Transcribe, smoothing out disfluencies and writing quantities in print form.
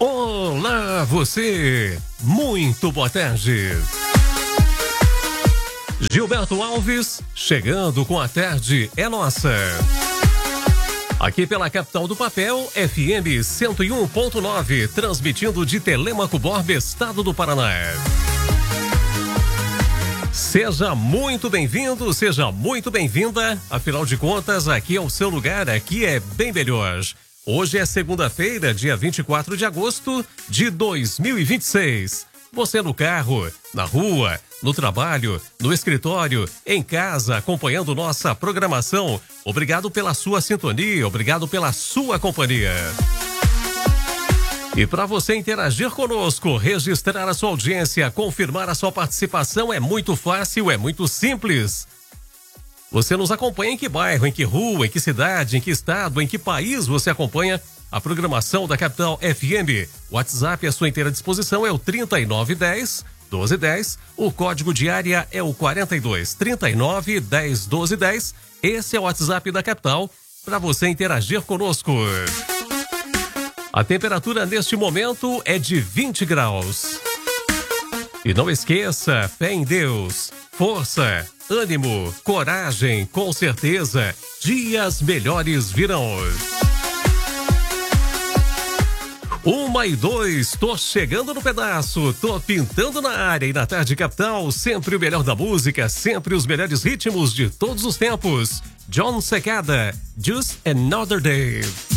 Olá, você! Muito boa tarde! Gilberto Alves, chegando com a tarde é nossa. Aqui pela capital do papel, FM 101.9, transmitindo de Telêmaco Borba, estado do Paraná. Seja muito bem-vindo, seja muito bem-vinda. Afinal de contas, aqui é o seu lugar, aqui é bem melhor. Hoje é segunda-feira, dia 24 de agosto de 2026. Você no carro, na rua, no trabalho, no escritório, em casa, acompanhando nossa programação. Obrigado pela sua sintonia, obrigado pela sua companhia. E para você interagir conosco, registrar a sua audiência, confirmar a sua participação é muito fácil, é muito simples. Você nos acompanha em que bairro, em que rua, em que cidade, em que estado, em que país você acompanha a programação da Capital FM. O WhatsApp à sua inteira disposição é o 3910-1210. O código de área é o 42-39-10-1210. Esse é o WhatsApp da Capital para você interagir conosco. A temperatura neste momento é de 20 graus. E não esqueça, fé em Deus, força, ânimo, coragem, com certeza, dias melhores virão. 1h02, tô chegando no pedaço, tô pintando na área e na Tarde Capital, sempre o melhor da música, sempre os melhores ritmos de todos os tempos. John Secada, Just Another Day.